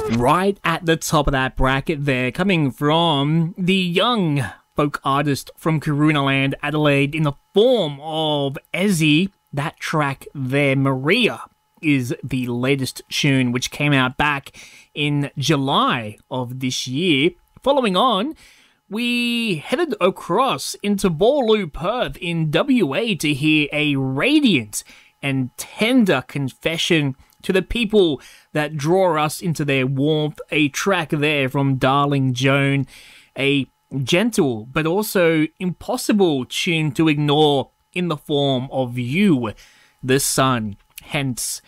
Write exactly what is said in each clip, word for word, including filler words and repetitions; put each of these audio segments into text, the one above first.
Right at the top of that bracket there, coming from the young folk artist from Carunaland, Adelaide, in the form of Ezzy. That track there, Maria, is the latest tune, which came out back in July of this year. Following on, we headed across into Boorloo, Perth in W A to hear a radiant and tender confession to the people that draw us into their warmth. A track there from Darling Joan, a gentle but also impossible tune to ignore in the form of You, the Sun, hence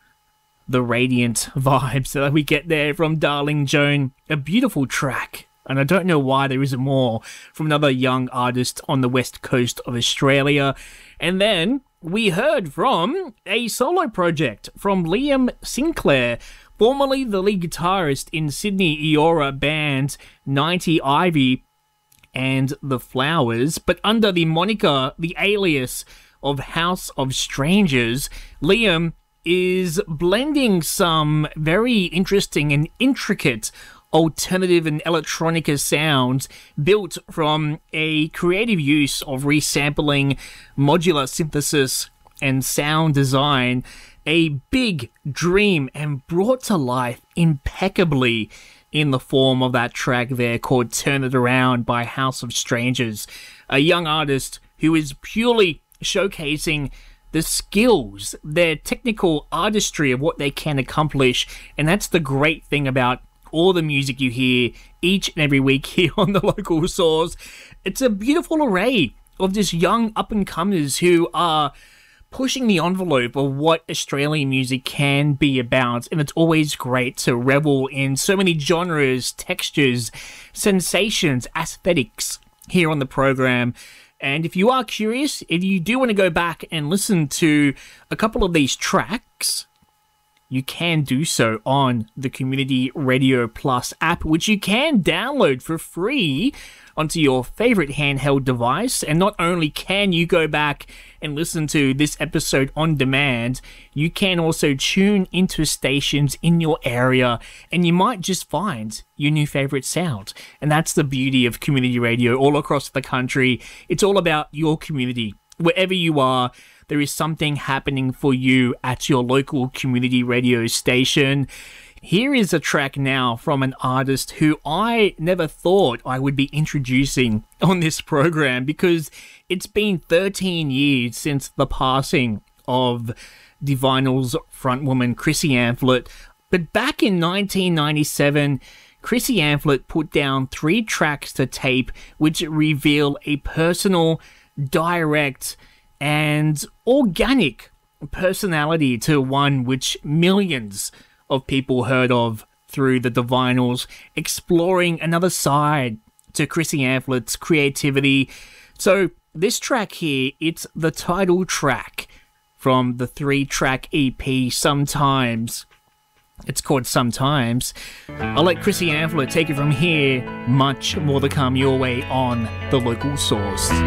the radiant vibes that we get there from Darling Joan. A beautiful track, and I don't know why there isn't more from another young artist on the west coast of Australia. And then we heard from a solo project from Liam Sinclair, formerly the lead guitarist in Sydney Eora band ninety Ivy and The Flowers, but under the moniker, the alias of House of Strangers. Liam is blending some very interesting and intricate alternative and electronica sounds built from a creative use of resampling, modular synthesis, and sound design. A big dream, and brought to life impeccably in the form of that track there called Turn It Around by House of Strangers. A young artist who is purely showcasing the skills, their technical artistry of what they can accomplish, and that's the great thing about all the music you hear each and every week here on The Local Source. It's a beautiful array of just young up-and-comers who are pushing the envelope of what Australian music can be about, and it's always great to revel in so many genres, textures, sensations, aesthetics here on the program. And if you are curious, if you do want to go back and listen to a couple of these tracks, you can do so on the Community Radio Plus app, which you can download for free onto your favorite handheld device. And not only can you go back and listen to this episode on demand, you can also tune into stations in your area, and you might just find your new favorite sound. And that's the beauty of community radio all across the country. It's all about your community. Wherever you are, there is something happening for you at your local community radio station. Here is a track now from an artist who I never thought I would be introducing on this program, because it's been thirteen years since the passing of Divinal's frontwoman Chrissy Amphlett. But back in nineteen ninety-seven, Chrissy Amphlett put down three tracks to tape which reveal a personal, direct, and organic personality to one which millions of people heard of through the Divinals, exploring another side to Chrissy Ampflett's creativity. So this track here, it's the title track from the three-track E P, Sometimes. It's called Sometimes. I'll let Chrissy Amphlett take it from here. Much more to come your way on The Local Source.